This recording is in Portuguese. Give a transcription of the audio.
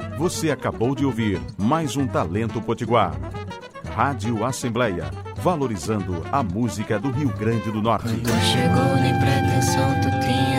Você acabou de ouvir mais um Talento Potiguar. Rádio Assembleia, valorizando a música do Rio Grande do Norte. Quando chegou, nem pretensão tu tinha.